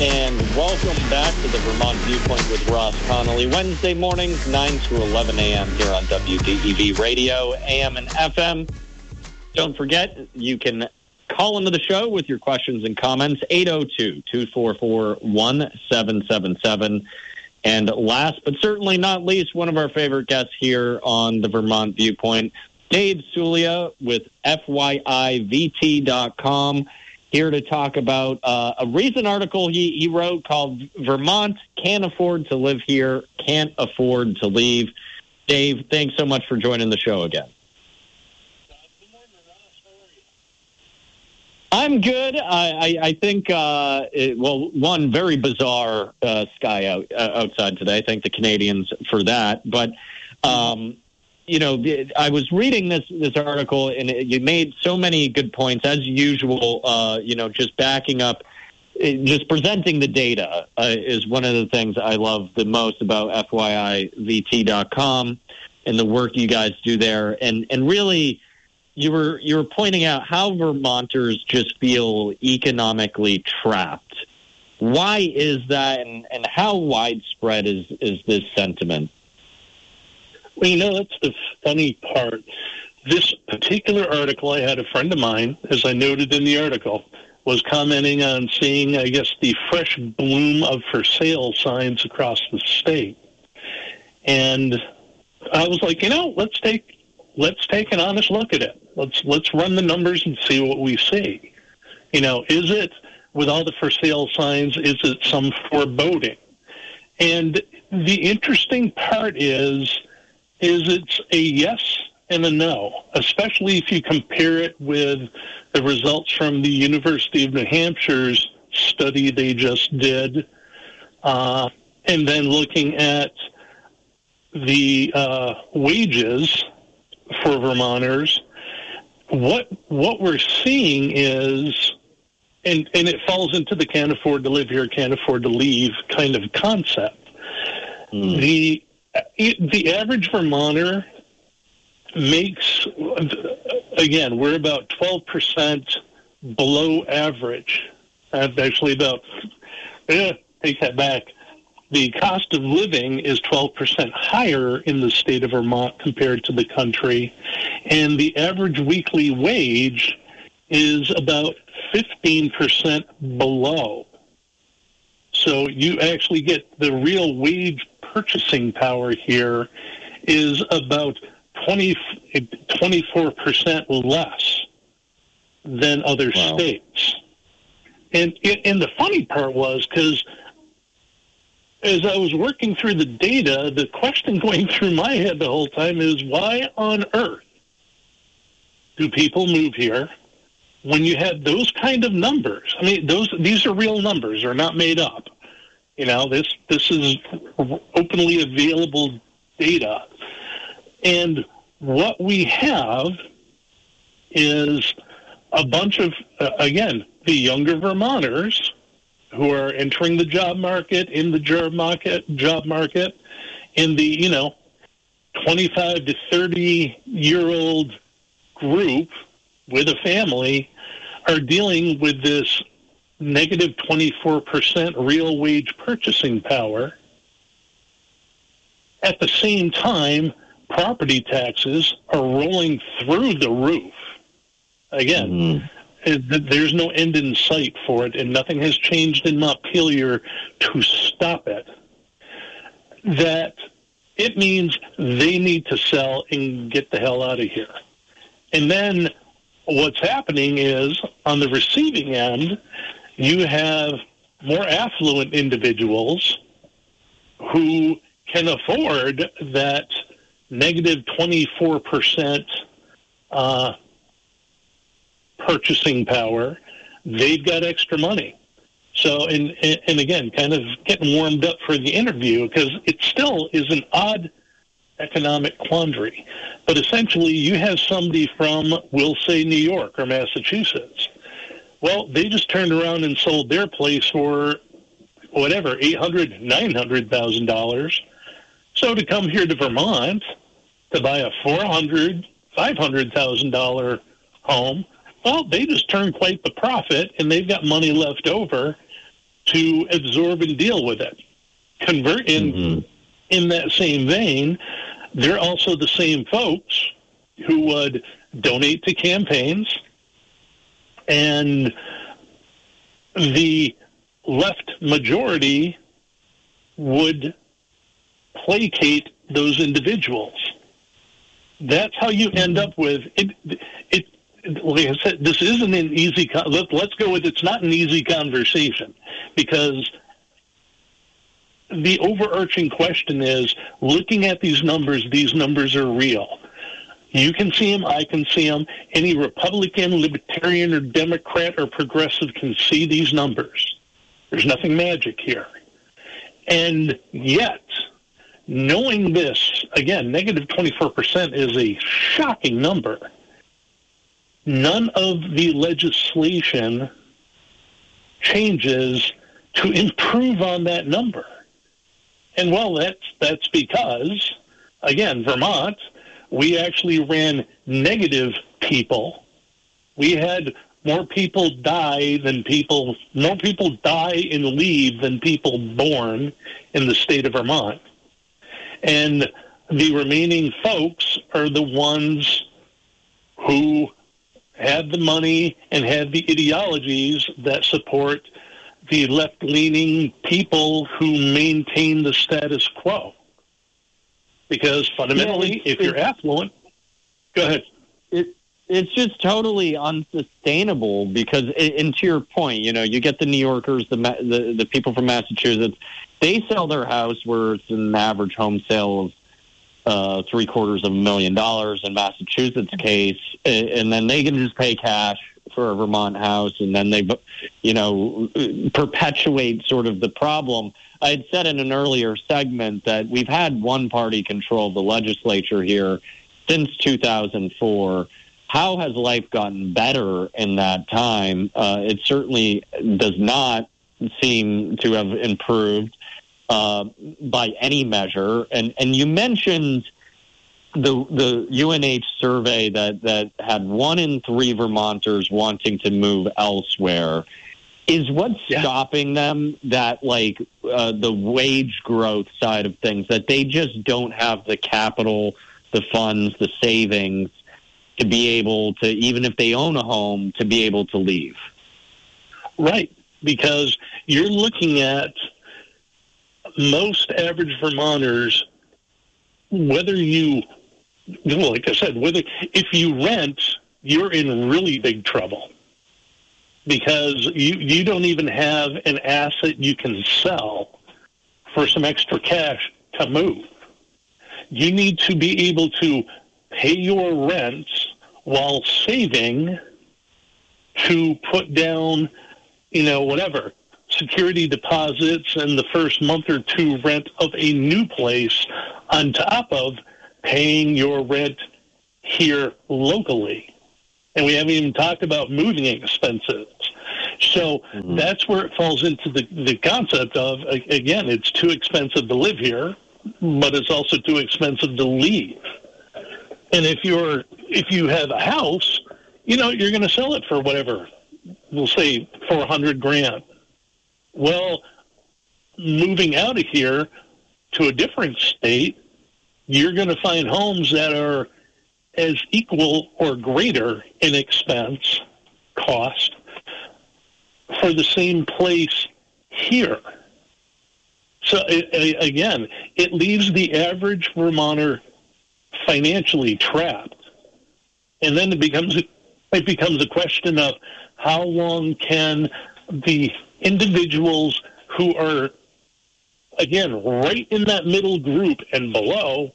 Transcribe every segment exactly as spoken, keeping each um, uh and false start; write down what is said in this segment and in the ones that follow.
And welcome back to the Vermont Viewpoint with Ross Connolly. Wednesday mornings, nine to eleven a.m. here on W D E V Radio, A M and F M. Don't forget, you can call into the show with your questions and comments, eight oh two, two four four, one seven seven seven. And last but certainly not least, one of our favorite guests here on the Vermont Viewpoint, Dave Sulia with F Y I V T dot com. Here to talk about uh, a recent article he, he wrote called Vermont Can't Afford to Live Here, Can't Afford to Leave. Dave, thanks so much for joining the show again. I'm good. I, I, I think, uh, it, well, one, very bizarre uh, sky out uh, outside today. Thank the Canadians for that. But, um, you know, I was reading this this article, and it, you made so many good points, as usual, uh, you know, just backing up, just presenting the data uh, is one of the things I love the most about F Y I V T dot com and the work you guys do there. And, and really, you were you were pointing out how Vermonters just feel economically trapped. Why is that, and, and how widespread is, is this sentiment? Well, you know, that's the funny part. This particular article, I had a friend of mine, as I noted in the article, was commenting on seeing, I guess, the fresh bloom of for sale signs across the state. And I was like, you know, let's take let's take an honest look at it. Let's let's run the numbers and see what we see. You know, is it, with all the for sale signs, is it some foreboding? And the interesting part is, is it's a yes and a no, especially if you compare it with the results from the University of New Hampshire's study they just did, uh, and then looking at the uh, wages for Vermonters. What what we're seeing is, and, and it falls into the can't afford to live here, can't afford to leave kind of concept. Mm. The The average Vermonter makes, again, we're about twelve percent below average. Actually, about, eh, take that back. The cost of living is twelve percent higher in the state of Vermont compared to the country, and the average weekly wage is about fifteen percent below. So you actually get the real wage purchasing power here is about twenty, twenty-four percent less than other wow. states. And, and the funny part was, because as I was working through the data, the question going through my head the whole time is, why on earth do people move here when you have those kind of numbers? I mean, those these are real numbers. They're not made up. You know, this this is openly available data. And what we have is a bunch of, uh, again, the younger Vermonters who are entering the job market, in the job market, job market, in the, you know, twenty-five to thirty-year-old group with a family are dealing with this negative twenty-four percent real wage purchasing power. At the same time, property taxes are rolling through the roof. Again, mm-hmm. it, there's no end in sight for it, and nothing has changed in Montpelier to stop it. That it means they need to sell and get the hell out of here. And then what's happening is, on the receiving end, you have more affluent individuals who can afford that negative twenty-four percent uh, purchasing power. They've got extra money. So, and, and again, kind of getting warmed up for the interview, because it still is an odd economic quandary. But essentially, you have somebody from, we'll say, New York or Massachusetts. Well, they just turned around and sold their place for whatever, eight hundred thousand dollars, nine hundred thousand dollars. So to come here to Vermont to buy a four hundred thousand dollars, five hundred thousand dollars home, well, they just turned quite the profit, and they've got money left over to absorb and deal with it. Convert in mm-hmm. in that same vein, they're also the same folks who would donate to campaigns, and the left majority would placate those individuals. That's how you end up with it. It, it like I said, this isn't an easy. Let, let's go with it's not an easy conversation, because the overarching question is, looking at these numbers, these numbers are real. You can see them, I can see them. Any Republican, Libertarian, or Democrat or progressive can see these numbers. There's nothing magic here. And yet, knowing this, again, negative twenty-four percent is a shocking number. None of the legislation changes to improve on that number. And, well, that's, that's because, again, Vermont, we actually ran negative people. We had more people die than people, more people die and leave than people born in the state of Vermont. And the remaining folks are the ones who had the money and had the ideologies that support the left-leaning people who maintain the status quo. Because fundamentally, yeah, if you're affluent, go ahead. It, it's just totally unsustainable because, and to your point, you know, you get the New Yorkers, the, the the people from Massachusetts, they sell their house where it's an average home sale of uh, three quarters of a million dollars in Massachusetts case, and then they can just pay cash for a Vermont house, and then they, you know, perpetuate sort of the problem. I had said in an earlier segment that we've had one party control the legislature here since two thousand four. How has life gotten better in that time? Uh, it certainly does not seem to have improved uh, by any measure. And and you mentioned the the U N H survey that, that had one in three Vermonters wanting to move elsewhere. Is what's yeah. stopping them that, like, uh, the wage growth side of things, that they just don't have the capital, the funds, the savings to be able to, even if they own a home, to be able to leave? Right, because you're looking at most average Vermonters, whether you, like I said, whether if you rent, you're in really big trouble. Because you, you don't even have an asset you can sell for some extra cash to move. You need to be able to pay your rent while saving to put down, you know, whatever, security deposits and the first month or two rent of a new place on top of paying your rent here locally. And we haven't even talked about moving expenses. So mm-hmm. that's where it falls into the, the concept of, again, it's too expensive to live here, but it's also too expensive to leave. And if you're if you have a house, you know, you're going to sell it for whatever, we'll say four hundred grand. Well, moving out of here to a different state, you're going to find homes that are as equal or greater in expense, cost, for the same place here. So, it, it, again, it leaves the average Vermonter financially trapped. And then it becomes, it becomes a question of how long can the individuals who are, again, right in that middle group and below,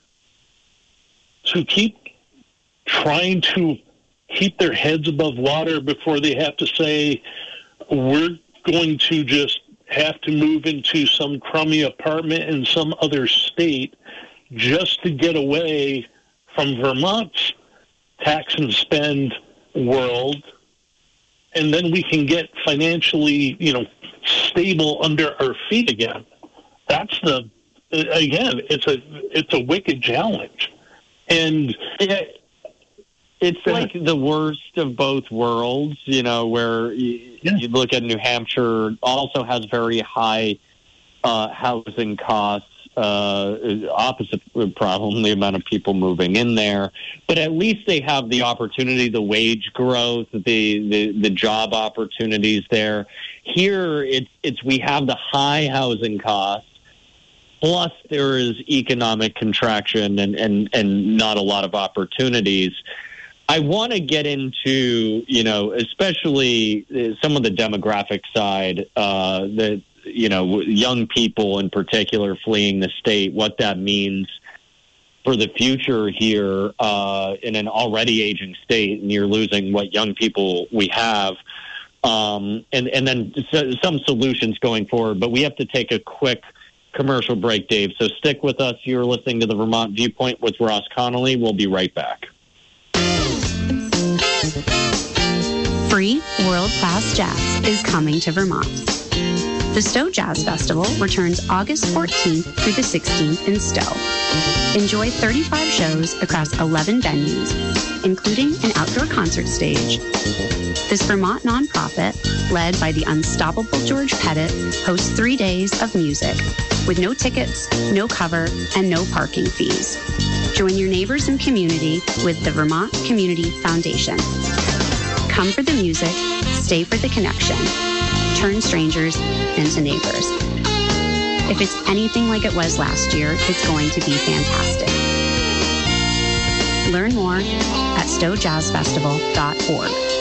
to keep trying to keep their heads above water before they have to say, we're going to just have to move into some crummy apartment in some other state just to get away from Vermont's tax and spend world, and then we can get financially, you know, stable under our feet again. That's the, again, it's a it's a wicked challenge. And It's like the worst of both worlds, you know, where you, yeah. you look at New Hampshire, also has very high uh, housing costs, uh, opposite problem, the amount of people moving in there. But at least they have the opportunity, the wage growth, the the, the job opportunities there. Here, it's it's we have the high housing costs, plus there is economic contraction and, and, and not a lot of opportunities. I want to get into, you know, especially some of the demographic side, uh, that, you know, young people in particular fleeing the state, what that means for the future here uh, in an already aging state, and you're losing what young people we have, um, and, and then some solutions going forward. But we have to take a quick commercial break, Dave. So stick with us. You're listening to the Vermont Viewpoint with Ross Connolly. We'll be right back. Free world-class jazz is coming to Vermont. The Stowe Jazz Festival returns August fourteenth through the sixteenth in Stowe. Enjoy thirty-five shows across eleven venues, including an outdoor concert stage. This Vermont nonprofit, led by the unstoppable George Pettit, hosts three days of music with no tickets, no cover, and no parking fees. Join your neighbors and community with the Vermont Community Foundation. Come for the music, stay for the connection. Turn strangers into neighbors. If it's anything like it was last year, it's going to be fantastic. Learn more at stowe jazz festival dot org.